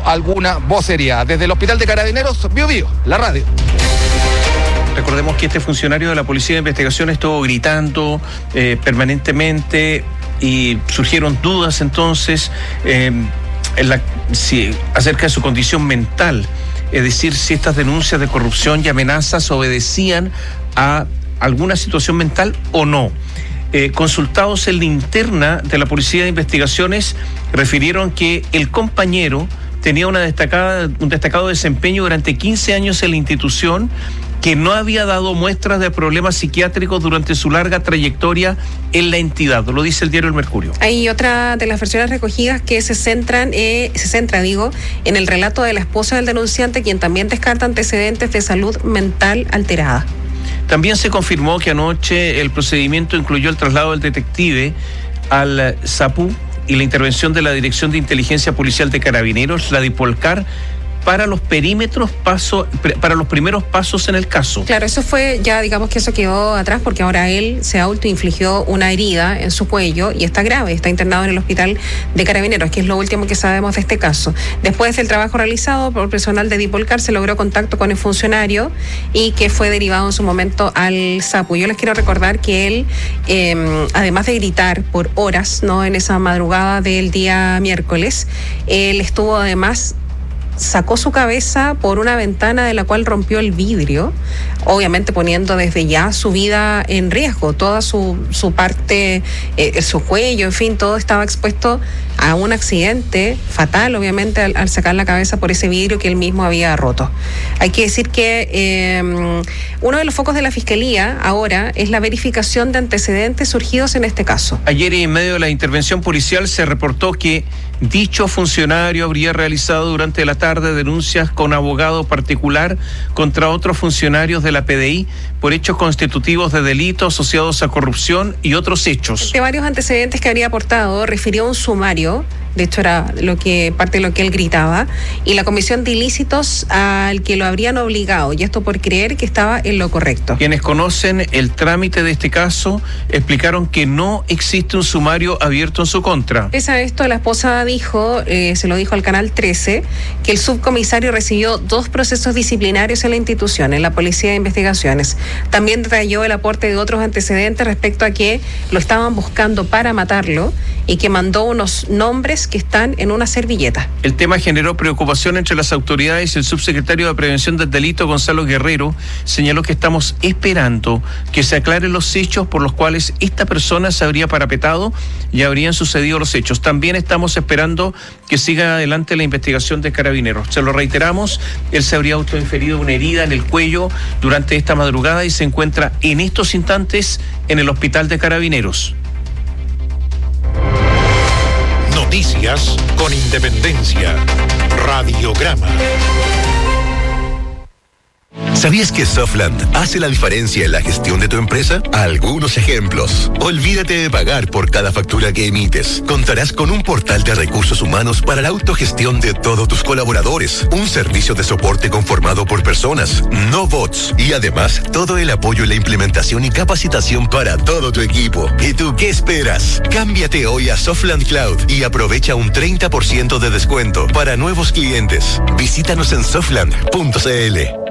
alguna vocería. Desde el Hospital de Carabineros, Bio Bio, la radio. Recordemos que este funcionario de la Policía de Investigación estuvo gritando permanentemente y surgieron dudas entonces acerca de su condición mental. Es decir, si estas denuncias de corrupción y amenazas obedecían a alguna situación mental o no. Consultados en la interna de la Policía de Investigaciones, refirieron que el compañero tenía un destacado desempeño durante 15 años en la institución, que no había dado muestras de problemas psiquiátricos durante su larga trayectoria en la entidad. Lo dice el diario El Mercurio. Hay otra de las versiones recogidas que se centra en el relato de la esposa del denunciante, quien también descarta antecedentes de salud mental alterada. También se confirmó que anoche el procedimiento incluyó el traslado del detective al SAPU y la intervención de la Dirección de Inteligencia Policial de Carabineros, la DIPOLCAR, para los para los primeros pasos en el caso. Claro, eso fue ya, digamos que eso quedó atrás, porque ahora él se autoinfligió una herida en su cuello y está grave, está internado en el Hospital de Carabineros, que es lo último que sabemos de este caso. Después del trabajo realizado por personal de Dipolcar, se logró contacto con el funcionario y que fue derivado en su momento al SAPU. Yo les quiero recordar que él, además de gritar por horas, ¿no?, en esa madrugada del día miércoles, él estuvo además, sacó su cabeza por una ventana de la cual rompió el vidrio, obviamente poniendo desde ya su vida en riesgo. Toda su parte, su cuello, en fin, todo estaba expuesto a un accidente fatal, obviamente, al sacar la cabeza por ese vidrio que él mismo había roto. Hay que decir que uno de los focos de la Fiscalía ahora es la verificación de antecedentes surgidos en este caso. Ayer, en medio de la intervención policial, se reportó que dicho funcionario habría realizado durante la tarde denuncias con abogado particular contra otros funcionarios de la PDI por hechos constitutivos de delitos asociados a corrupción y otros hechos. De varios antecedentes que habría aportado, refirió un sumario, de hecho era parte de lo que él gritaba, y la comisión de ilícitos al que lo habrían obligado, y esto por creer que estaba en lo correcto. Quienes conocen el trámite de este caso explicaron que no existe un sumario abierto en su contra. Pese a esto, la esposa dijo, se lo dijo al Canal 13, que el subcomisario recibió 2 procesos disciplinarios en la institución, en la Policía de Investigaciones. También detalló el aporte de otros antecedentes respecto a que lo estaban buscando para matarlo y que mandó unos nombres que están en una servilleta. El tema generó preocupación entre las autoridades. El subsecretario de Prevención del Delito, Gonzalo Guerrero, señaló que estamos esperando que se aclaren los hechos por los cuales esta persona se habría parapetado y habrían sucedido los hechos. También estamos esperando que siga adelante la investigación de Carabineros. Se lo reiteramos, él se habría autoinferido una herida en el cuello durante esta madrugada y se encuentra en estos instantes en el Hospital de Carabineros. Noticias con independencia. Radiograma. ¿Sabías que Softland hace la diferencia en la gestión de tu empresa? Algunos ejemplos. Olvídate de pagar por cada factura que emites. Contarás con un portal de recursos humanos para la autogestión de todos tus colaboradores. Un servicio de soporte conformado por personas, no bots. Y además, todo el apoyo en la implementación y capacitación para todo tu equipo. ¿Y tú qué esperas? Cámbiate hoy a Softland Cloud y aprovecha un 30% de descuento para nuevos clientes. Visítanos en softland.cl.